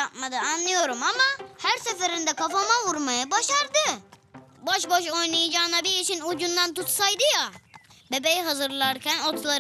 yapmadı anlıyorum ama her seferinde kafama vurmaya başardı. Boş boş oynayacağına bir işin ucundan tutsaydı ya. Bebeği hazırlarken otları